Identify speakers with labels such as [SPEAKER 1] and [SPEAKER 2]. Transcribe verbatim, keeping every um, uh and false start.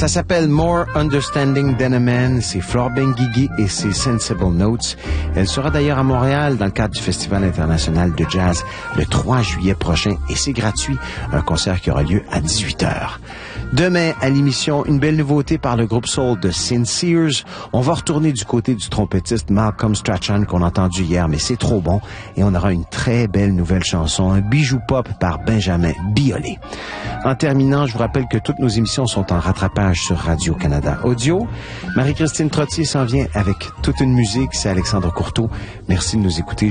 [SPEAKER 1] Ça s'appelle More Understanding Than a Man. C'est Flore Benguigui et ses Sensible Notes. Elle sera d'ailleurs à Montréal dans le cadre du Festival international de jazz le trois juillet prochain et c'est gratuit. Un concert qui aura lieu à dix-huit heures. Demain, à l'émission, une belle nouveauté par le groupe soul de Sincères. On va retourner du côté du trompettiste Malcolm Strachan qu'on a entendu hier, mais c'est trop bon. Et on aura une très belle nouvelle chanson, un bijou pop par Benjamin Biolay. En terminant, je vous rappelle que toutes nos émissions sont en rattrapage sur Radio-Canada Audio. Marie-Christine Trottier s'en vient avec toute une musique. C'est Alexandre Courteau. Merci de nous écouter.